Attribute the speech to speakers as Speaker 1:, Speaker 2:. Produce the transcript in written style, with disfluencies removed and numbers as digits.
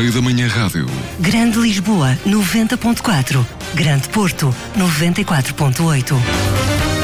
Speaker 1: meio da manhã rádio.
Speaker 2: Grande Lisboa, 90.4. Grande Porto, 94.8.